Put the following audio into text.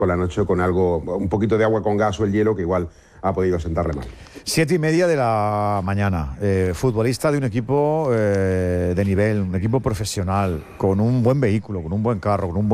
por la noche con algo, un poquito de agua con gas o el hielo que igual ha podido sentarle mal. 7:30 de la mañana. Futbolista de un equipo de nivel, un equipo profesional, con un buen vehículo, con un buen carro, con un buen